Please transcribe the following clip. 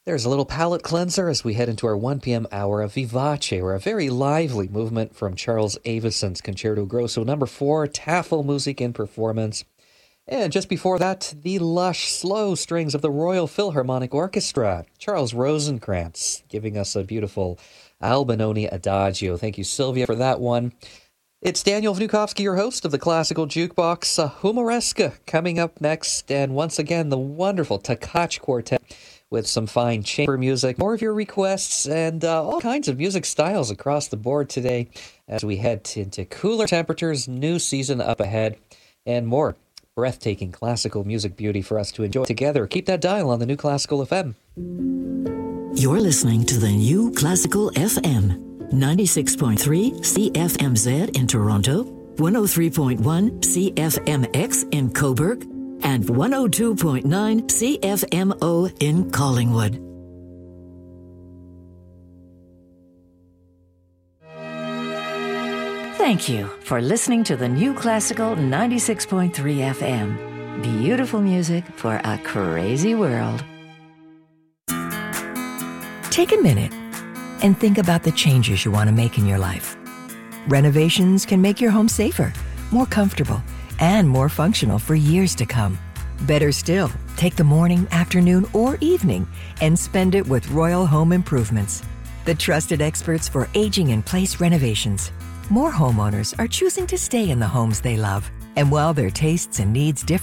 There's a little palate cleanser as we head into our 1 p.m. hour of Vivace, or a very lively movement from Charles Avison's Concerto Grosso No. 4, Tafelmusik in performance. And just before that, the lush, slow strings of the Royal Philharmonic Orchestra, Charles Rosenkrantz, giving us a beautiful Albinoni Adagio. Thank you, Sylvia, for that one. It's Daniel Vnukovsky, your host of the Classical Jukebox. Humoreska coming up next, and once again, the wonderful Tkach Quartet with some fine chamber music. More of your requests and all kinds of music styles across the board today as we head into cooler temperatures, new season up ahead, and more breathtaking classical music beauty for us to enjoy together. Keep that dial on the New Classical FM. You're listening to the New Classical FM, 96.3 CFMZ in Toronto, 103.1 CFMX in Cobourg, and 102.9 CFMO in Collingwood. Thank you for listening to the New Classical 96.3 FM. Beautiful music for a crazy world. Take a minute and think about the changes you want to make in your life. Renovations can make your home safer, more comfortable, and more functional for years to come. Better still, take the morning, afternoon, or evening and spend it with Royal Home Improvements, the trusted experts for aging-in-place renovations. More homeowners are choosing to stay in the homes they love, and while their tastes and needs differ,